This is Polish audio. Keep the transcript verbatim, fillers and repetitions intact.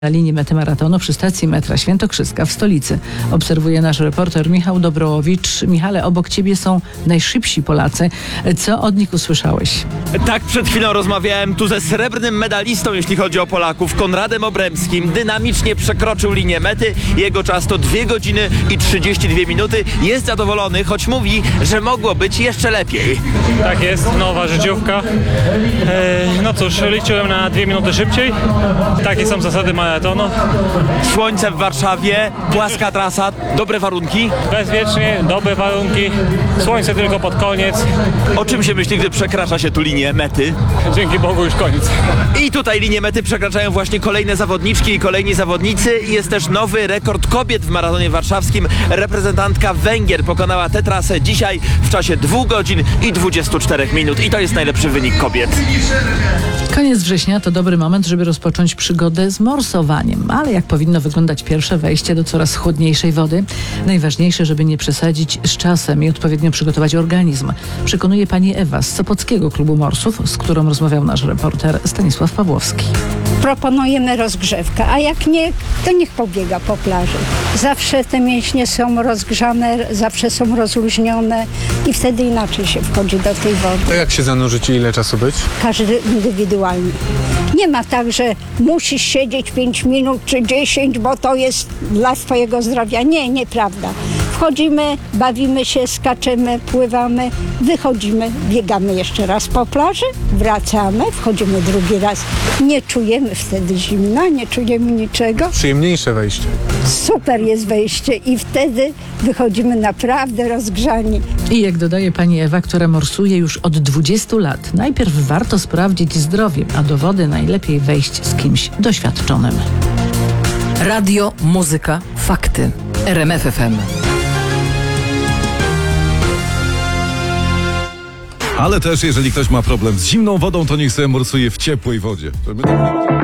Na linii mety maratonu przy stacji metra Świętokrzyska w stolicy obserwuje nasz reporter Michał Dobrołowicz. Michale, obok ciebie są najszybsi Polacy. Co od nich usłyszałeś? Tak, przed chwilą rozmawiałem tu ze srebrnym medalistą, jeśli chodzi o Polaków, Konradem Obremskim. Dynamicznie przekroczył linię mety. Jego czas to dwie godziny i trzydzieści dwie minuty. Jest zadowolony, choć mówi, że mogło być jeszcze lepiej. Tak jest, nowa życiówka. E, no cóż, liczyłem na dwie minuty szybciej. Takie są zasady maratonu. Słońce w Warszawie, płaska trasa, dobre warunki. Bezpiecznie, dobre warunki. Słońce tylko pod koniec. O czym się myśli, gdy przekracza się tu linię mety? Dzięki Bogu już koniec. I tutaj linię mety przekraczają właśnie kolejne zawodniczki i kolejni zawodnicy. Jest też nowy rekord kobiet w maratonie warszawskim. Reprezentantka Węgier pokonała tę trasę dzisiaj w czasie dwóch godzin i dwudziestu czterech minut. I to jest najlepszy wynik kobiet. Koniec września to dobry moment, żeby rozpocząć przygodę z morsowaniem. Ale jak powinno wyglądać pierwsze wejście do coraz chłodniejszej wody? Najważniejsze, żeby nie przesadzić z czasem i odpowiednio przygotować organizm. Przekonuje pani Ewa z Sopockiego Klubu Morsów, z którą rozmawiał nasz reporter Stanisław Pawłowski. Proponujemy rozgrzewkę, a jak nie, to niech pobiega po plaży. Zawsze te mięśnie są rozgrzane, zawsze są rozluźnione i wtedy inaczej się wchodzi do tej wody. To jak się zanurzyć i ile czasu być? Każdy indywidualnie. Nie ma tak, że musisz siedzieć pięć minut czy dziesięć, bo to jest dla twojego zdrowia. Nie, nieprawda. Wchodzimy, bawimy się, skaczemy, pływamy, wychodzimy, biegamy jeszcze raz po plaży, wracamy, wchodzimy drugi raz. Nie czujemy wtedy zimna, nie czujemy niczego. Przyjemniejsze wejście. Super jest wejście i wtedy wychodzimy naprawdę rozgrzani. I jak dodaje pani Ewa, która morsuje już od dwudziestu lat, najpierw warto sprawdzić zdrowie, a do wody najlepiej wejść z kimś doświadczonym. Radio, muzyka, fakty. R M F F M. Ale też, jeżeli ktoś ma problem z zimną wodą, to niech sobie morsuje w ciepłej wodzie. Żeby...